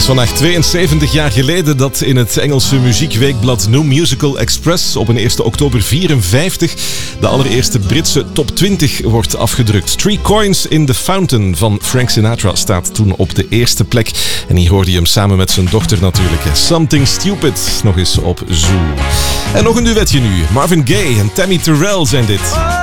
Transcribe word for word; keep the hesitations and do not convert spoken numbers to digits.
is vandaag tweeënzeventig jaar geleden dat in het Engelse muziekweekblad New Musical Express op een eerste oktober vierenvijftig de allereerste Britse top twintig wordt afgedrukt. Three Coins in the Fountain van Frank Sinatra staat toen op de eerste plek. En hier hoorde je hem samen met zijn dochter natuurlijk. Something Stupid nog eens op Zoo. En nog een duetje nu. Marvin Gaye en Tammy Terrell zijn dit.